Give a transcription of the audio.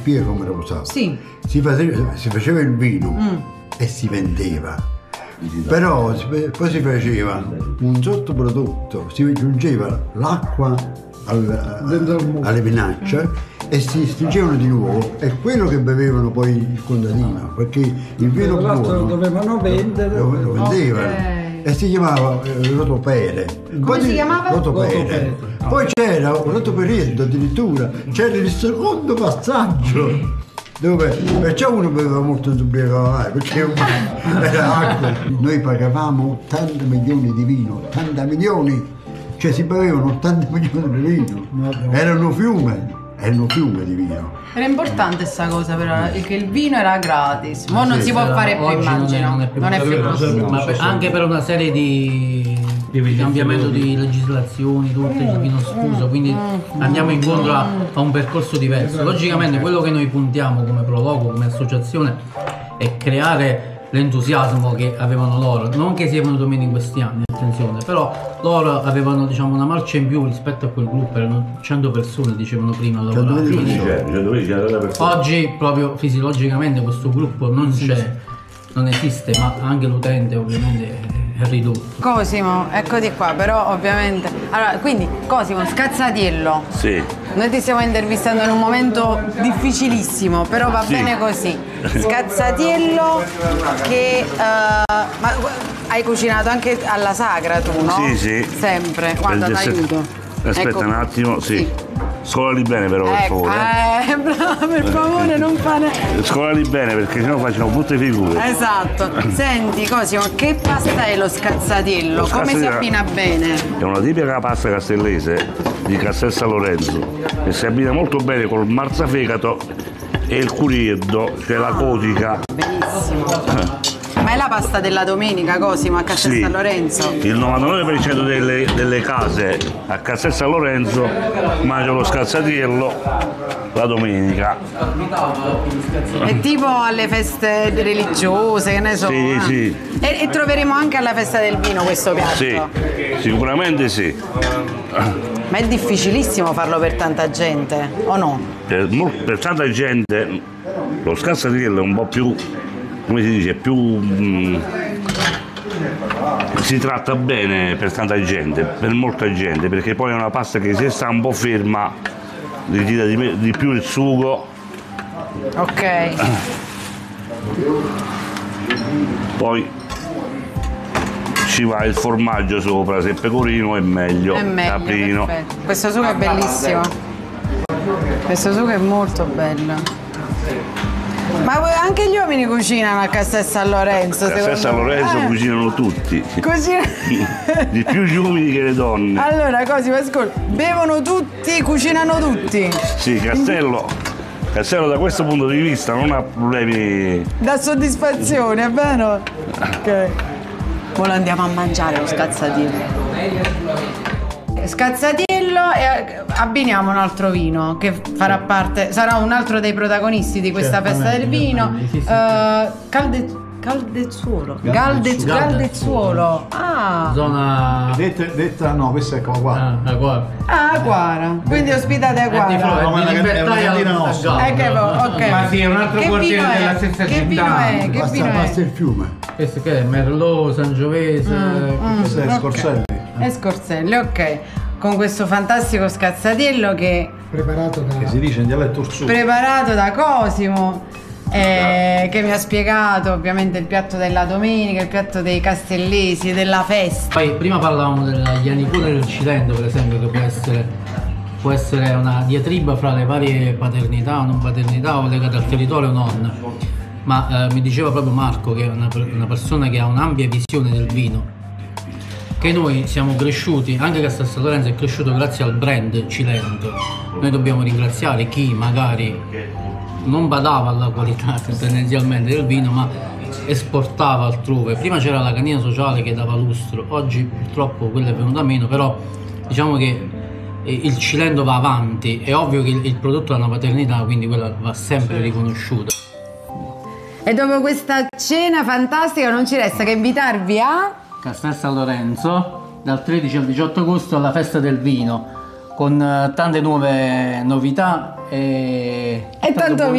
spiego come era usato. Sì. Si faceva il vino e si vendeva. Però poi si faceva un sottoprodotto, si aggiungeva l'acqua alle vinacce e si stringevano di nuovo, è quello che bevevano poi il contadino, perché il vino buono dovevano vendere, lo vendevano. E si chiamava rotopere. Come si chiamava? Rotopere. Poi c'era un rotoperietto addirittura, c'era il secondo passaggio. Dove perciò uno beveva molto, non ubriacava mai, perché era acqua. Noi pagavamo 80 milioni di vino, 80 milioni, cioè si bevevano 80 milioni di vino, erano fiume di vino. Era importante questa cosa però, che il vino era gratis, ma non si può fare più, immagino, non è più possibile. Ma anche per una serie di cambiamento di legislazioni, tutto il vino sfuso, quindi andiamo incontro a un percorso diverso. Logicamente quello che noi puntiamo come Prologo, come associazione, è creare l'entusiasmo che avevano loro, non che sia venuto meno in questi anni, attenzione, però loro avevano, diciamo, una marcia in più rispetto a quel gruppo, erano 100 persone, dicevano prima, oggi proprio fisiologicamente questo gruppo non c'è, non esiste, ma anche l'utente ovviamente è ridotto. Cosimo, eccoti qua, però ovviamente. Allora, quindi Cosimo, Scazzatiello. Sì. Noi ti stiamo intervistando in un momento difficilissimo, però va bene così. Scazzatiello che ma hai cucinato anche alla sagra tu, no? Sì, sì. Sempre. Guarda, ti aiuto. Aspetta ecco. un attimo, sì. Scolali bene però, per favore. Bravo, per favore, non fare. Scolali bene perché sennò facciano brutte figure. Esatto. Senti, Cosimo, che pasta è lo scazzatiello? Come si abbina bene? È una tipica pasta castellese di Castel San Lorenzo e si abbina molto bene col marzafegato e il curieddo, cioè la codica. Benissimo. Ma è la pasta della domenica, Cosimo, a Castel San Lorenzo? Il 99% delle case a Castel San Lorenzo mangiano lo scazzatiello la domenica. È tipo alle feste religiose, che ne so. Sì, sì. E troveremo anche alla festa del vino questo piatto? Sì, sicuramente sì. Ma è difficilissimo farlo per tanta gente, o no? Per tanta gente lo scazzatiello è un po' più, come si dice, più si tratta bene per tanta gente, per molta gente, perché poi è una pasta che se sta un po' ferma ritira di più il sugo. Ok. Poi ci va il formaggio sopra, se è pecorino è meglio, caprino. Perfetto. Questo sugo è bellissimo. Questo sugo è molto bello. Ma anche gli uomini cucinano a Castel San Lorenzo? A Castel San Lorenzo cucinano tutti. Di più gli uomini che le donne. Allora, Cosimo, ascolta, bevono tutti, cucinano tutti? Sì, Castello da questo punto di vista non ha problemi. Da soddisfazione, è vero? Ok. Ora andiamo a mangiare lo scazzatiello. Scazzatiello e abbiniamo un altro vino che farà parte, sarà un altro dei protagonisti di questa festa del vino. Galdezuolo. Ah. Zona detta no, questa è Aquara. Aquara. Quindi ospitate Aquara. Ok. Ma sì, è un altro quartiere della stessa città. Che vino è? Basta il fiume. Questo che è? Merlot, Sangiovese. Questo è Scorselli. È Scorselli, ok. Con questo fantastico scazzatiello che si dice in dialetto orsuto. Preparato da Cosimo, che mi ha spiegato ovviamente il piatto della domenica, il piatto dei castellesi, della festa. Poi prima parlavamo della Ianicura del Cilento, per esempio, che può essere una diatriba fra le varie paternità o non paternità o legate al territorio o non. Ma mi diceva proprio Marco, che è una persona che ha un'ampia visione del vino, che noi siamo cresciuti, anche Castel San Lorenzo è cresciuto grazie al brand Cilento. Noi dobbiamo ringraziare chi magari non badava alla qualità tendenzialmente del vino, ma esportava altrove. Prima c'era la cantina sociale che dava lustro, oggi purtroppo quella è venuta meno, però diciamo che il Cilento va avanti. È ovvio che il prodotto ha una paternità, quindi quella va sempre riconosciuta. E dopo questa cena fantastica non ci resta che invitarvi a Castel San Lorenzo dal 13 al 18 agosto alla festa del vino, con tante nuove novità e tanto